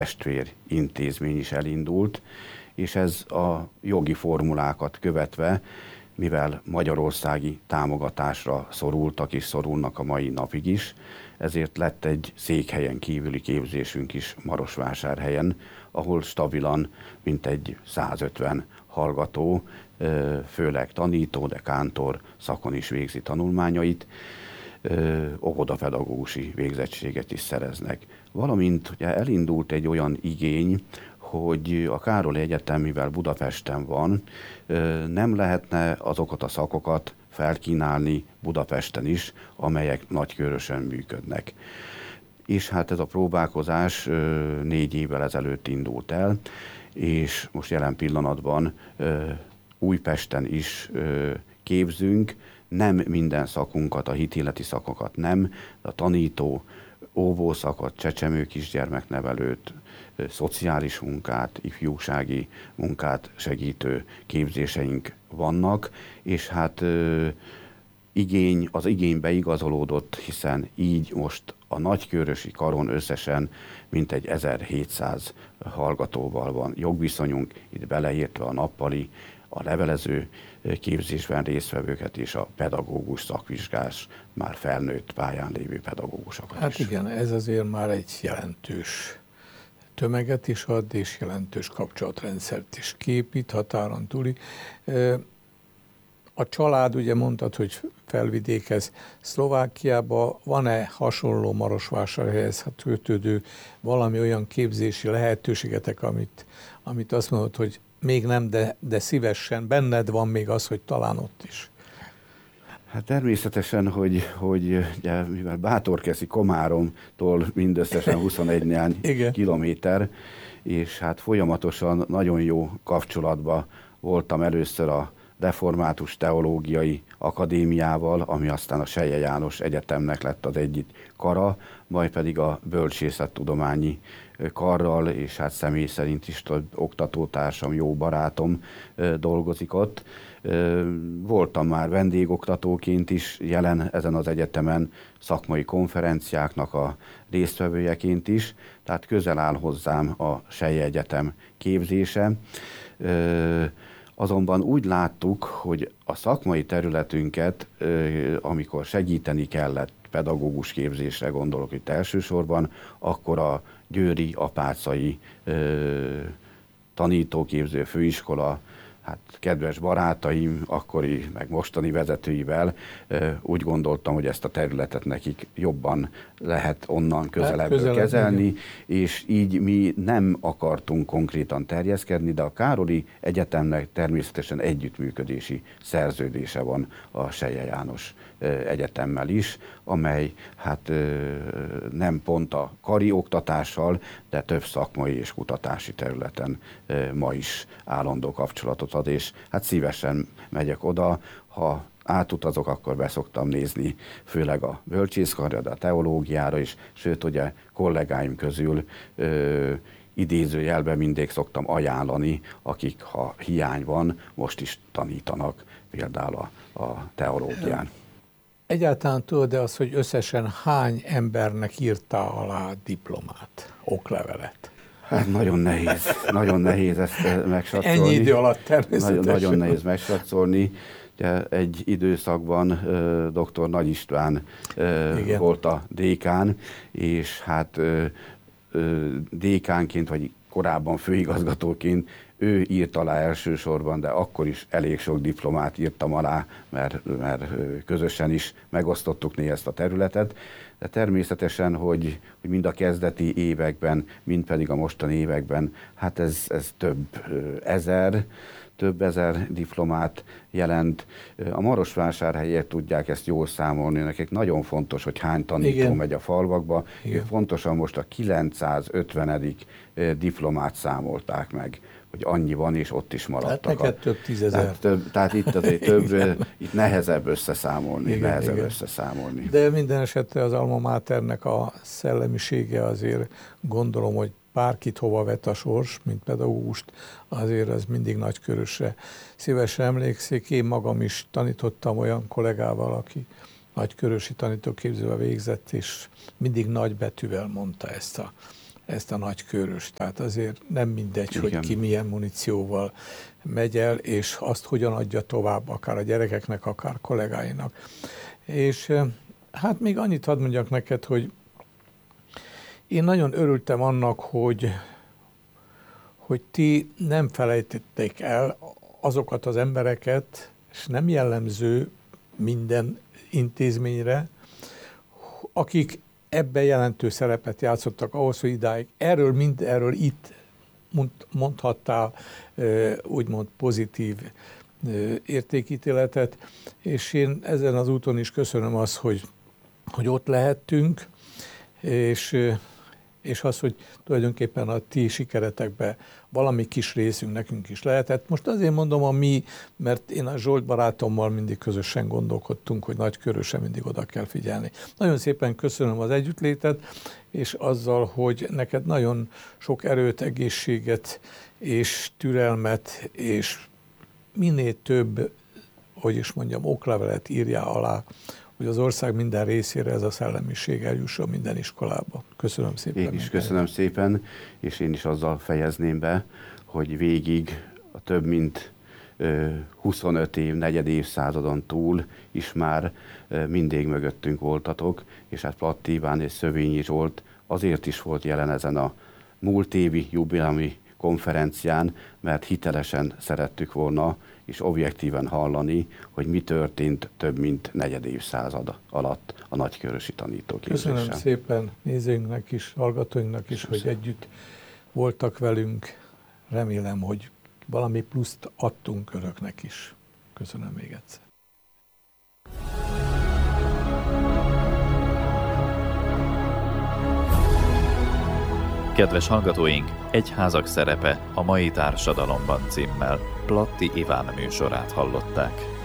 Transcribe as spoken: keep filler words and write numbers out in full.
testvér intézmény is elindult, és ez a jogi formulákat követve, mivel magyarországi támogatásra szorultak és szorulnak a mai napig is, ezért lett egy székhelyen kívüli képzésünk is Marosvásárhelyen, ahol stabilan mintegy százötven hallgató, főleg tanító, de kántor szakon is végzi tanulmányait, óvodapedagógusi végzettséget is szereznek. Valamint ugye elindult egy olyan igény, hogy a Károly Egyetem, mivel Budapesten van, nem lehetne azokat a szakokat felkínálni Budapesten is, amelyek Nagykőrösön működnek. És hát ez a próbálkozás négy évvel ezelőtt indult el, és most jelen pillanatban Újpesten is képzünk, nem minden szakunkat, a hitilleti szakokat nem, de a tanító, óvószakot, csecsemő kisgyermeknevelőt, szociális munkát, ifjúsági munkát segítő képzéseink vannak, és hát ö, igény, az igény beigazolódott, hiszen így most a nagykőrösi karon összesen mintegy ezerhétszáz hallgatóval van jogviszonyunk, itt beleértve a nappali, a levelező képzésben résztvevőket és a pedagógus szakvizsgás, már felnőtt pályán lévő pedagógusokat Hát is. igen, ez azért már egy jelentős tömeget is ad, és jelentős kapcsolatrendszert is képít, határon túli. A család, ugye mondtad, hogy felvidékez Szlovákiába, van-e hasonló Marosvásárhelyhez kötődő valami olyan képzési lehetőségetek, amit, amit azt mondod, hogy még nem, de, de szívesen benned van még az, hogy talán ott is? Hát természetesen, hogy, hogy ugye, mivel Bátorkeszi Komáromtól mindösszesen huszonegy néhány kilométer, és hát folyamatosan nagyon jó kapcsolatban voltam először a Református Teológiai Akadémiával, ami aztán a Selye János Egyetemnek lett az egyik kara, majd pedig a Bölcsészettudományi Karral, és hát személy szerint is több oktatótársam, jó barátom dolgozik ott. Voltam már vendégoktatóként is jelen ezen az egyetemen, szakmai konferenciáknak a résztvevőjeként is, tehát közel áll hozzám a Selye Egyetem képzése. Azonban úgy láttuk, hogy a szakmai területünket, amikor segíteni kellett, pedagógus képzésre gondolok itt elsősorban, akkor a győri apácai tanítóképző főiskola, hát kedves barátaim, akkori, meg mostani vezetőivel úgy gondoltam, hogy ezt a területet nekik jobban lehet onnan közelebbről közelebb, kezelni, igen. És így mi nem akartunk konkrétan terjeszkedni, de a Károlyi Egyetemnek természetesen együttműködési szerződése van a Selye János Egyetemmel is, amely hát nem pont a kari oktatással, de több szakmai és kutatási területen ma is állandó kapcsolatot ad, és hát szívesen megyek oda, ha átutazok, akkor beszoktam nézni, főleg a bölcsészkarra, de a teológiára is, sőt, ugye kollégáim közül ö, idézőjelben mindig szoktam ajánlani, akik, ha hiány van, most is tanítanak például a, a teológián. Egyáltalán tudod-e az, hogy összesen hány embernek írtál alá diplomát, oklevelet? Hát nagyon nehéz, nagyon nehéz ezt megsatszolni. Ennyi idő alatt természetesen. Nagyon, nagyon nehéz megsatszolni. Egy időszakban dr. Nagy István Igen. volt a dékán, és hát dékánként, vagy korábban főigazgatóként ő írt alá elsősorban, de akkor is elég sok diplomát írtam alá, mert, mert közösen is megosztottuk néha ezt a területet. De természetesen, hogy, hogy mind a kezdeti években, mind pedig a mostani években, hát ez, ez több ezer, több ezer diplomát jelent. A Marosvásárhelyért tudják ezt jól számolni, nekik nagyon fontos, hogy hány tanító Igen. megy a falvakba. Igen. Pontosan most a kilencszázötvenedik diplomát számolták meg, hogy annyi van, és ott is maradtak. Hát neked több tízezer. Tehát, több, tehát itt azért több, itt nehezebb összeszámolni, Igen, nehezebb Igen. összeszámolni. De minden esetre az Alma Maternek a szellemisége azért gondolom, hogy bárkit hova vet a sors, mint pedagógust, azért az mindig Nagykörösre szívesen emlékszik. Én magam is tanítottam olyan kollégával, aki nagykörösi tanítóképzővel végzett, és mindig nagy betűvel mondta ezt a, ezt a nagykőröst. Tehát azért nem mindegy, Igen. hogy ki milyen munícióval megy el, és azt hogyan adja tovább, akár a gyerekeknek, akár kollégáinak. És hát még annyit hadd mondjak neked, hogy én nagyon örültem annak, hogy, hogy ti nem felejtették el azokat az embereket, és nem jellemző minden intézményre, akik ebben jelentő szerepet játszottak ahhoz, hogy idáig erről, mind erről itt mondhattál úgymond pozitív értékítéletet, és én ezen az úton is köszönöm azt, hogy, hogy ott lehettünk, és, és az, hogy tulajdonképpen a ti sikeretekben valami kis részünk nekünk is lehetett. Most azért mondom a mi, mert én a Zsolt barátommal mindig közösen gondolkodtunk, hogy Nagykörösen mindig oda kell figyelni. Nagyon szépen köszönöm az együttlétet, és azzal, hogy neked nagyon sok erőt, egészséget és türelmet, és minél több, hogy is mondjam, oklevelet írjál alá, hogy az ország minden részére ez a szellemiség eljusson minden iskolába. Köszönöm szépen. Én is köszönöm szépen, és én is azzal fejezném be, hogy végig a több mint huszonöt év, negyed évszázadon túl is már mindig mögöttünk voltatok, és hát Platti Iván és Szövényi Zsolt azért is volt jelen ezen a múlt évi jubileumi konferencián, mert hitelesen szerettük volna és objektíven hallani, hogy mi történt több mint negyed évszázad alatt a nagykörösi tanítóképzésen. Köszönöm szépen nézőinknek is, hallgatóinknak is, Köszönöm. hogy együtt voltak velünk. Remélem, hogy valami pluszt adtunk önöknek is. Köszönöm még egyszer. Kedves hallgatóink, Egyházak szerepe a mai társadalomban címmel Platti Iván műsorát hallották.